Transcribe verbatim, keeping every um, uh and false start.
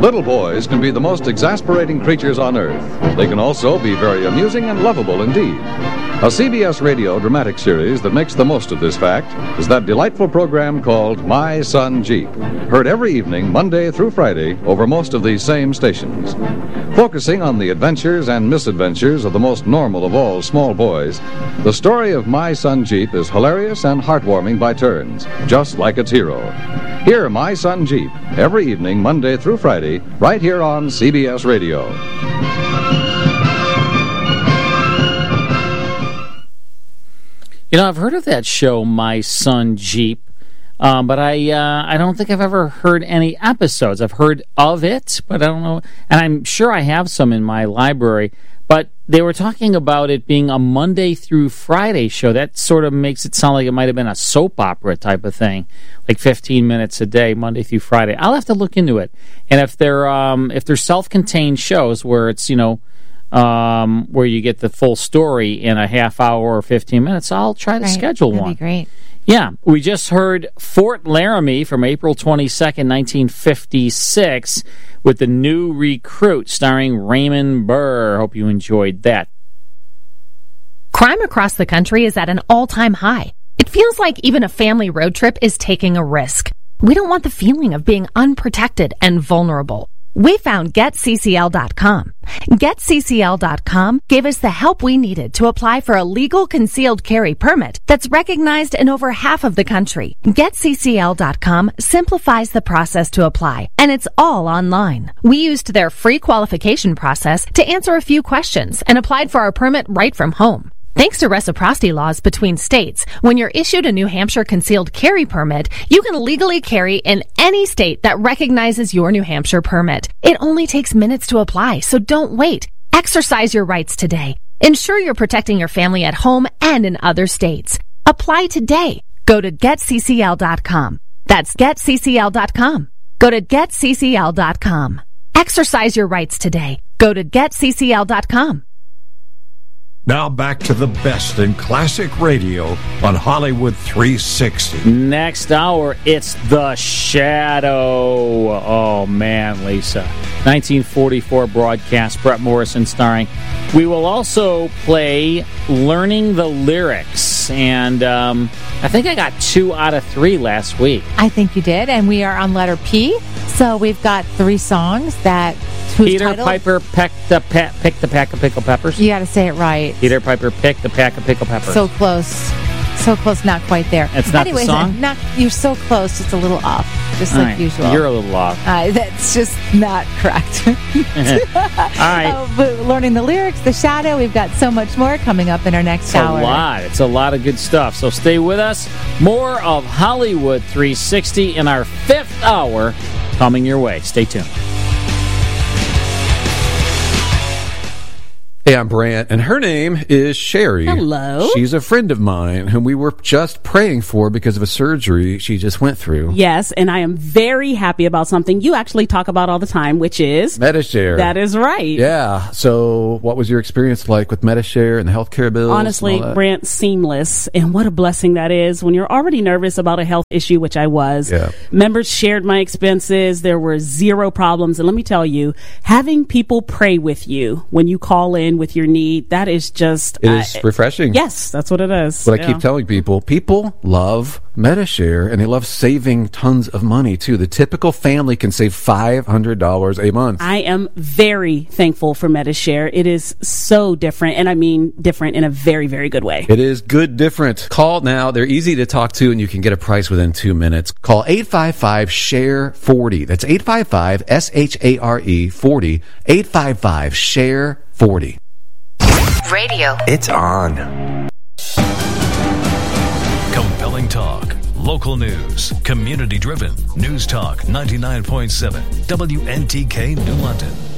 Little boys can be the most exasperating creatures on earth. They can also be very amusing and lovable indeed. A C B S radio dramatic series that makes the most of this fact is that delightful program called My Son Jeep, heard every evening, Monday through Friday, over most of these same stations. Focusing on the adventures and misadventures of the most normal of all small boys, the story of My Son Jeep is hilarious and heartwarming by turns, just like its hero. Hear My Son Jeep every evening, Monday through Friday, right here on C B S Radio. You know, I've heard of that show, My Son Jeep, um, but I uh, I don't think I've ever heard any episodes. I've heard of it, but I don't know. And I'm sure I have some in my library. But they were talking about it being a Monday through Friday show. That sort of makes it sound like it might have been a soap opera type of thing, like fifteen minutes a day, Monday through Friday. I'll have to look into it. And if they're um, if they're self-contained shows where it's, you know, Um, where you get the full story in a half hour or fifteen minutes, I'll try to right. schedule That'd one. Be great. Yeah, we just heard Fort Laramie from April twenty-second, nineteen fifty-six, with The New Recruit, starring Raymond Burr. Hope you enjoyed that. Crime across the country is at an all-time high. It feels like even a family road trip is taking a risk. We don't want the feeling of being unprotected and vulnerable. We found Get C C L dot com. Get C C L dot com gave us the help we needed to apply for a legal concealed carry permit that's recognized in over half of the country. Get C C L dot com simplifies the process to apply, and it's all online. We used their free qualification process to answer a few questions and applied for our permit right from home. Thanks to reciprocity laws between states, when you're issued a New Hampshire concealed carry permit, you can legally carry in any state that recognizes your New Hampshire permit. It only takes minutes to apply, so don't wait. Exercise your rights today. Ensure you're protecting your family at home and in other states. Apply today. Go to Get C C L dot com. That's Get C C L dot com. Go to Get C C L dot com. Exercise your rights today. Go to Get C C L dot com. Now back to the best in classic radio on Hollywood three sixty. Next hour, it's The Shadow. Oh, man, Lisa. nineteen forty-four broadcast, Brett Morrison starring. We will also play Learning the Lyrics, and um, I think I got two out of three last week. I think you did, and we are on letter P, so we've got three songs that... Peter titled? Piper pecked the pe- picked the pack of pickle peppers. You got to say it right. Peter Piper picked the pack of pickle peppers. So close. So close, not quite there. It's not Anyways, the song? Not, you're so close, it's a little off, just All like right. usual. You're a little off. Uh, that's just not correct. All right. Uh, but learning the lyrics, The Shadow, we've got so much more coming up in our next It's hour. a lot. It's a lot of good stuff. So stay with us. More of Hollywood three sixty in our fifth hour coming your way. Stay tuned. Hey, I'm Brant, and her name is Sherry. Hello. She's a friend of mine whom we were just praying for because of a surgery she just went through. Yes, and I am very happy about something you actually talk about all the time, which is... Medi-Share. That is right. Yeah. So what was your experience like with Medi-Share and the healthcare bills? Honestly, Brant, seamless. And what a blessing that is when you're already nervous about a health issue, which I was. Yeah. Members shared my expenses. There were zero problems. And let me tell you, having people pray with you when you call in with your need, that is just... It is uh, refreshing. Yes, that's what it is. But yeah. I keep telling people, people love Medi-Share, and they love saving tons of money, too. The typical family can save five hundred dollars a month. I am very thankful for Medi-Share. It is so different, and I mean different in a very, very good way. It is good different. Call now. They're easy to talk to, and you can get a price within two minutes. Call eight five five, S H A R E, forty. That's eight five five, S H A R E, forty. eight five five, S H A R E, forty. Radio. It's on. Compelling talk, local news, community driven. News Talk ninety-nine point seven, W N T K New London.